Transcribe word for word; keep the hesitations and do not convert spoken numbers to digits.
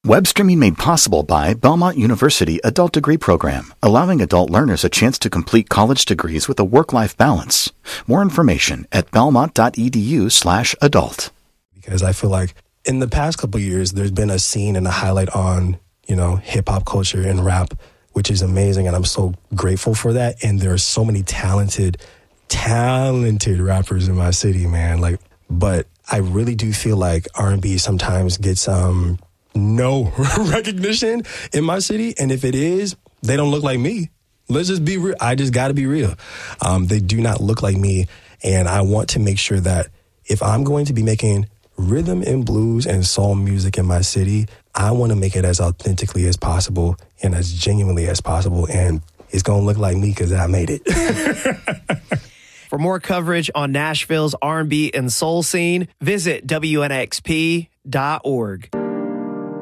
Web streaming made possible by Belmont University Adult Degree Program, allowing adult learners a chance to complete college degrees with a work-life balance. More information at belmont.edu slash adult. Because I feel like in the past couple of years, there's been a scene and a highlight on, you know, hip-hop culture and rap, which is amazing, and I'm so grateful for that. And there are so many talented, talented rappers in my city, man. Like, but I really do feel like R and B sometimes gets um no recognition in my city, and if it is, they don't look like me. Let's just be real. I just got to be real. Um, they do not look like me, and I want to make sure that if I'm going to be making rhythm and blues and soul music in my city, I want to make it as authentically as possible and as genuinely as possible, and it's going to look like me because I made it. For more coverage on Nashville's R and B and soul scene, visit W N X P dot org.